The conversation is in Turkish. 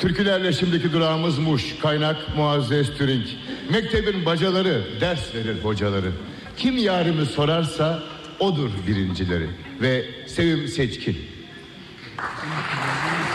Türkülerle şimdiki durağımız Muş. Kaynak Muazzez Türink. Mektebin bacaları, ders verir hocaları. Kim yarimi sorarsa odur birincileri. Ve Sevim Seçkin.